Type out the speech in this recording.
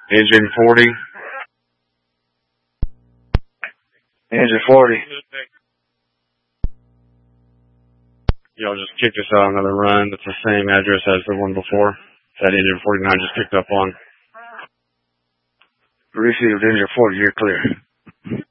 Engine 40. Engine 40. Y'all just kicked us out another run. That's the same address as the one before. That Engine 49 just picked up on. Received Engine 40, you're clear.